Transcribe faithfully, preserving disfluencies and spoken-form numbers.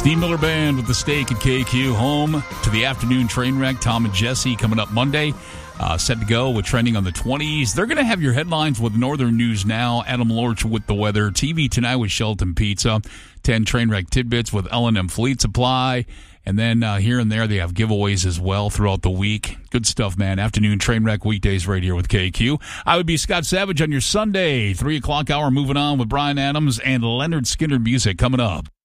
Steve Miller Band with the Steak at K Q. Home to the afternoon train wreck. Tom and Jesse coming up Monday. Uh, set to go with trending on the twenties. They're going to have your headlines with Northern News Now. Adam Lorch with the weather. T V tonight with Shelton Pizza. ten train wreck tidbits with L and M Fleet Supply. And then uh, here and there they have giveaways as well throughout the week. Good stuff, man. Afternoon train wreck weekdays right here with K Q. I would be Scott Savage on your Sunday. three o'clock hour moving on with Brian Adams and Leonard Skinner music coming up.